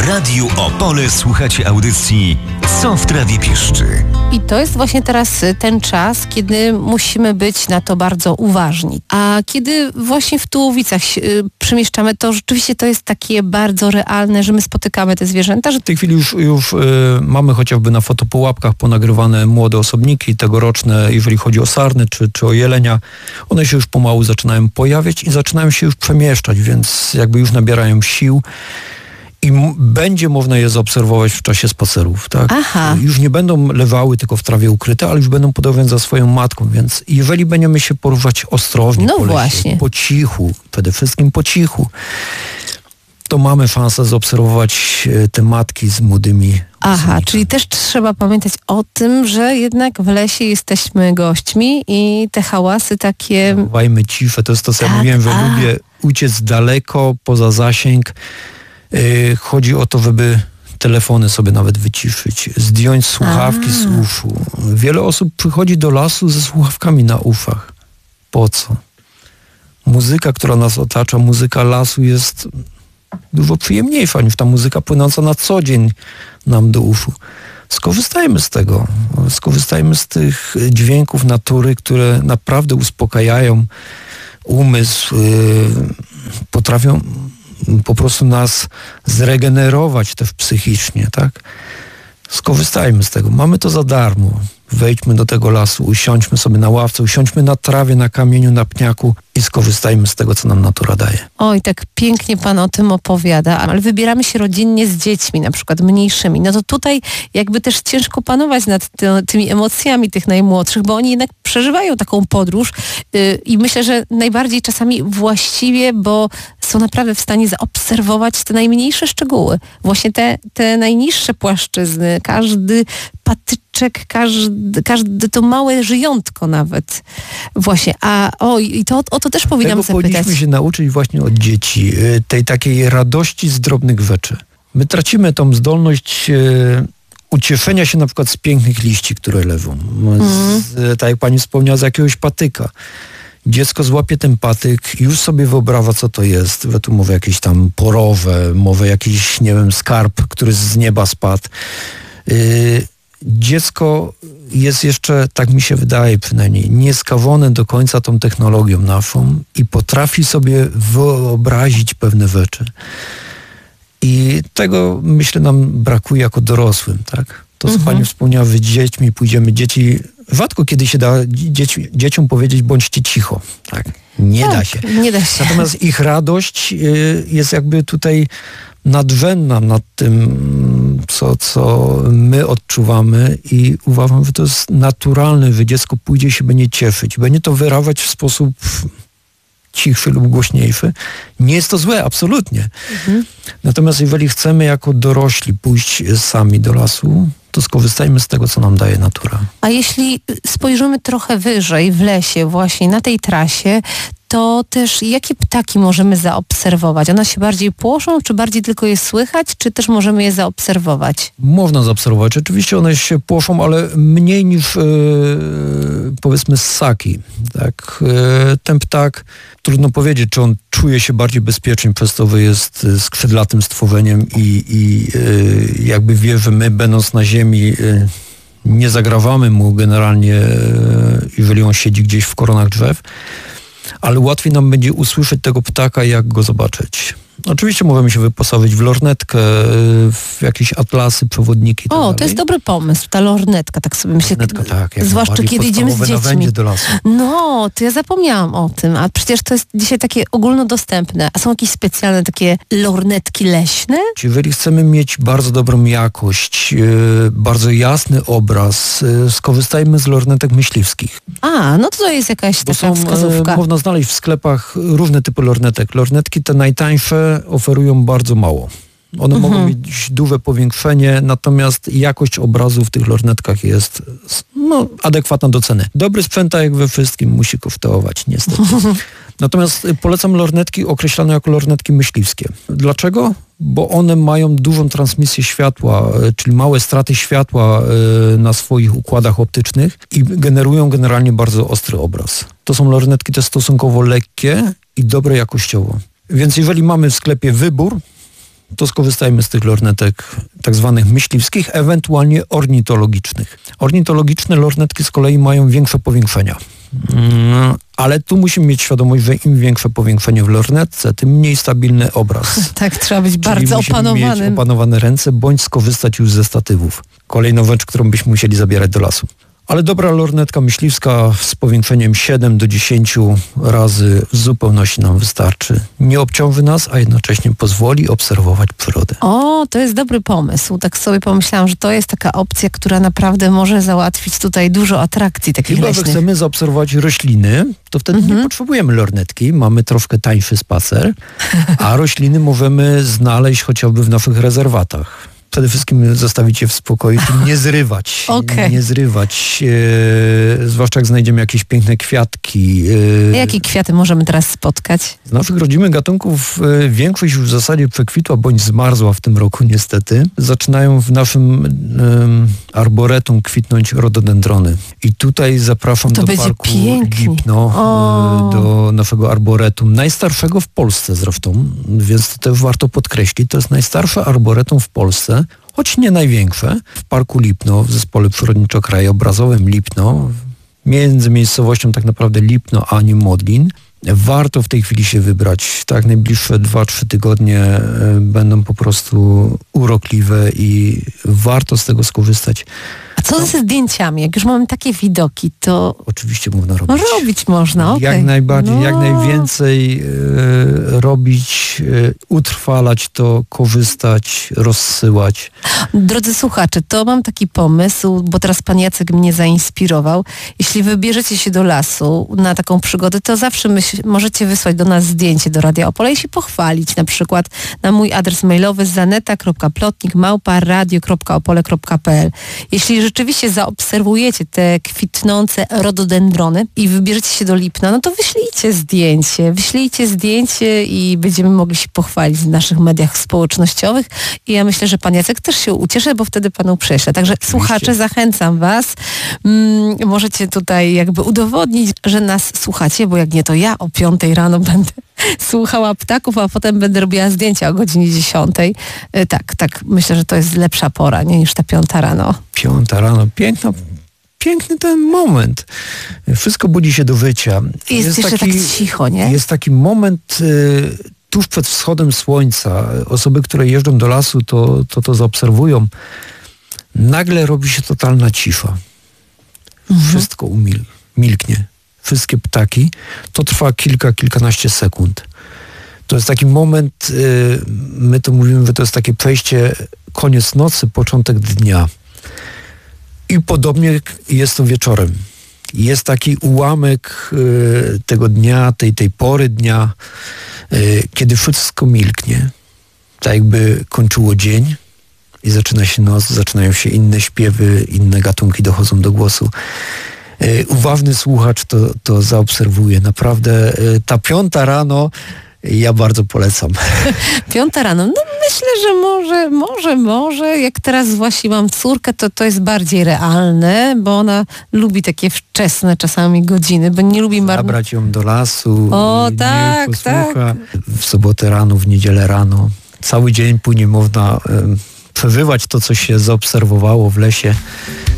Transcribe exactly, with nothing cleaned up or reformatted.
Radiu Opole słuchacie audycji Co w trawie piszczy. I to jest właśnie teraz ten czas, kiedy musimy być na to bardzo uważni. A kiedy właśnie w Tułowicach się y, przemieszczamy, to rzeczywiście to jest takie bardzo realne, że my spotykamy te zwierzęta. Że... W tej chwili już, już y, mamy chociażby na fotopułapkach ponagrywane młode osobniki tegoroczne, jeżeli chodzi o sarny czy, czy o jelenia. One się już pomału zaczynają pojawiać i zaczynają się już przemieszczać, więc jakby już nabierają sił. I m- będzie można je zaobserwować w czasie spacerów, tak? Aha. Już nie będą lewały tylko w trawie ukryte, ale już będą podążać za swoją matką, więc jeżeli będziemy się poruszać ostrożnie no po lesie, właśnie. po cichu, przede wszystkim po cichu, to mamy szansę zaobserwować te matki z młodymi. Aha, osobnikami. czyli też trzeba pamiętać o tym, że jednak w lesie jesteśmy gośćmi i te hałasy takie... Zachowajmy ciszę, to jest to, co tak, ja mówiłem, że a. lubię uciec daleko, poza zasięg. Yy, chodzi o to, żeby telefony sobie nawet wyciszyć, zdjąć słuchawki A. z uszu. Wiele osób przychodzi do lasu ze słuchawkami na uszach. Po co? Muzyka, która nas otacza, muzyka lasu jest dużo przyjemniejsza niż ta muzyka płynąca na co dzień nam do uszu. Skorzystajmy z tego. Skorzystajmy z tych dźwięków natury, które naprawdę uspokajają umysł, yy, potrafią po prostu nas zregenerować też psychicznie, tak? Skorzystajmy z tego. Mamy to za darmo. Wejdźmy do tego lasu, usiądźmy sobie na ławce, usiądźmy na trawie, na kamieniu, na pniaku i skorzystajmy z tego, co nam natura daje. Oj, tak pięknie pan o tym opowiada, ale wybieramy się rodzinnie z dziećmi, na przykład mniejszymi. No to tutaj jakby też ciężko panować nad ty, tymi emocjami tych najmłodszych, bo oni jednak przeżywają taką podróż yy, i myślę, że najbardziej czasami właściwie, bo są naprawdę w stanie zaobserwować te najmniejsze szczegóły. Właśnie te, te najniższe płaszczyzny, każdy patyczek, każdy, każde to małe żyjątko nawet. Właśnie, a o, i to, o to też powinnam Tego zapytać. powinniśmy się nauczyć właśnie od dzieci, tej takiej radości z drobnych rzeczy. My tracimy tą zdolność e, ucieszenia się na przykład z pięknych liści, które leżą. Mm. Z, tak jak pani wspomniała, z jakiegoś patyka. Dziecko złapie ten patyk, już sobie wyobraża, co to jest. We tu mówię jakieś tam porowe, mówię jakiś, nie wiem, skarb, który z nieba spadł. Yy, dziecko jest jeszcze, tak mi się wydaje przynajmniej, nieskażone do końca tą technologią naszą i potrafi sobie wyobrazić pewne rzeczy. I tego, myślę, nam brakuje jako dorosłym, tak? To, co mhm. pani wspomniała, że z dziećmi pójdziemy, dzieci... Rzadko kiedy się da dzieci, dzieciom powiedzieć, bądźcie cicho, tak? Nie tak, da się. Nie da się. Natomiast ich radość y, jest jakby tutaj nadrzędna nad tym, co, co my odczuwamy i uważam, że to jest naturalne, że dziecko pójdzie się będzie cieszyć. Będzie to wyrażać w sposób cichszy lub głośniejszy. Nie jest to złe, absolutnie. Mhm. Natomiast jeżeli chcemy jako dorośli pójść sami do lasu, to skorzystajmy z tego, co nam daje natura. A jeśli spojrzymy trochę wyżej w lesie, właśnie na tej trasie, to też jakie ptaki możemy zaobserwować? One się bardziej płoszą, czy bardziej tylko je słychać, czy też możemy je zaobserwować? Można zaobserwować. Oczywiście one się płoszą, ale mniej niż e, powiedzmy ssaki. Tak? E, ten ptak, trudno powiedzieć, czy on czuje się bardziej bezpiecznie przez to, że jest skrzydlatym stworzeniem i, i e, jakby wie, że my będąc na ziemi e, nie zagrawamy mu generalnie, e, jeżeli on siedzi gdzieś w koronach drzew, ale łatwiej nam będzie usłyszeć tego ptaka, jak go zobaczyć. Oczywiście możemy się wyposażyć w lornetkę, w jakieś atlasy, przewodniki. O, tak to jest dobry pomysł, ta lornetka, tak sobie myślę. Lornetka, tak, jak zwłaszcza kiedy idziemy z dziećmi. Do lasu. No, to ja zapomniałam o tym, a przecież to jest dzisiaj takie ogólnodostępne. A są jakieś specjalne takie lornetki leśne? Jeżeli chcemy mieć bardzo dobrą jakość, yy, bardzo jasny obraz, yy, skorzystajmy z lornetek myśliwskich. A, no to to jest jakaś Bo taka są, wskazówka. Yy, można znaleźć w sklepach różne typy lornetek. Lornetki te najtańsze oferują bardzo mało. One mhm. mogą mieć duże powiększenie, natomiast jakość obrazu w tych lornetkach jest no, adekwatna do ceny. Dobry sprzęt, jak we wszystkim, musi kosztować, niestety. Natomiast polecam lornetki określane jako lornetki myśliwskie. Dlaczego? Bo one mają dużą transmisję światła, czyli małe straty światła na swoich układach optycznych i generują generalnie bardzo ostry obraz. To są lornetki te stosunkowo lekkie i dobre jakościowo. Więc jeżeli mamy w sklepie wybór, to skorzystajmy z tych lornetek tak zwanych myśliwskich, ewentualnie ornitologicznych. Ornitologiczne lornetki z kolei mają większe powiększenia. Mm, ale tu musimy mieć świadomość, że im większe powiększenie w lornetce, tym mniej stabilny obraz. Tak, trzeba być Czyli bardzo musimy opanowanym. mieć opanowane ręce, bądź skorzystać już ze statywów. Kolejna rzecz, którą byśmy musieli zabierać do lasu. Ale dobra lornetka myśliwska z powiększeniem siedem do dziesięciu razy w zupełności nam wystarczy. Nie obciąży nas, a jednocześnie pozwoli obserwować przyrodę. O, to jest dobry pomysł. Tak sobie pomyślałam, że to jest taka opcja, która naprawdę może załatwić tutaj dużo atrakcji takich Chyba, że leśnych. chcemy zaobserwować rośliny, to wtedy Mhm. nie potrzebujemy lornetki, mamy troszkę tańszy spacer, a rośliny możemy znaleźć chociażby w naszych rezerwatach. Przede wszystkim zostawić je w spokoju, nie zrywać. Okay. Nie zrywać. E, zwłaszcza jak znajdziemy jakieś piękne kwiatki. E, Jakie kwiaty możemy teraz spotkać? z naszych rodzimych gatunków e, większość już w zasadzie przekwitła bądź zmarzła w tym roku niestety. Zaczynają w naszym e, arboretum kwitnąć rododendrony. I tutaj zapraszam To do będzie parku pięknie. Lipno, O. e, do naszego arboretum. Najstarszego w Polsce zresztą, więc to też warto podkreślić. To jest najstarsze arboretum w Polsce, choć nie największe, w Parku Lipno, w Zespole Przyrodniczo-Krajobrazowym Lipno, między miejscowością tak naprawdę Lipno a nim Modlin. Warto w tej chwili się wybrać. Tak, najbliższe dwa trzy tygodnie e, będą po prostu urokliwe i warto z tego skorzystać. A co ze zdjęciami? Jak już mamy takie widoki, to Oczywiście można no, robić. robić można. Okay. Jak najbardziej, no. jak najwięcej e, robić, e, utrwalać to, korzystać, rozsyłać. Drodzy słuchacze, to mam taki pomysł, bo teraz pan Jacek mnie zainspirował. Jeśli wybierzecie się do lasu na taką przygodę, to zawsze myśl, możecie wysłać do nas zdjęcie do Radia Opole i się pochwalić, na przykład na mój adres mailowy zaneta kropka plotnik małpa radio kropka opole kropka p l. Jeśli rzeczywiście zaobserwujecie te kwitnące rododendrony i wybierzecie się do Lipna, no to wyślijcie zdjęcie. Wyślijcie zdjęcie i będziemy mogli się pochwalić w naszych mediach społecznościowych. I ja myślę, że pan Jacek też się ucieszy, bo wtedy panu prześlę. Także słuchacze, zachęcam was. Mm, możecie tutaj jakby udowodnić, że nas słuchacie, bo jak nie, to ja o piątej rano będę słuchała ptaków, a potem będę robiła zdjęcia o godzinie dziesiątej. Y, tak, tak. Myślę, że to jest lepsza pora, nie, niż ta piąta rano. Piąta rano, piękno, piękny ten moment. Wszystko budzi się do życia. I jest, jest jeszcze tak cicho, nie? Jest taki moment y, tuż przed wschodem słońca. Osoby, które jeżdżą do lasu, to to, to zaobserwują. Nagle robi się totalna cisza. Mhm. Wszystko umil, milknie. Wszystkie ptaki. To trwa kilka, kilkanaście sekund. To jest taki moment, y, my to mówimy, że to jest takie przejście, koniec nocy, początek dnia. I podobnie jest to wieczorem. Jest taki ułamek y, tego dnia, tej, tej pory dnia, y, kiedy wszystko milknie. Tak jakby kończyło dzień i zaczyna się noc, zaczynają się inne śpiewy, inne gatunki dochodzą do głosu. Y, uważny słuchacz to, to zaobserwuje. Naprawdę y, ta piąta rano ja bardzo polecam. Piąta rano. No myślę, że może, może, może. Jak teraz właśnie mam córkę, to to jest bardziej realne, bo ona lubi takie wczesne czasami godziny, bo nie lubi marnować. Zabrać ją do lasu. O, niech tak, posłucha. tak. W sobotę rano, w niedzielę rano. Cały dzień później można um, przeżywać to, co się zaobserwowało w lesie.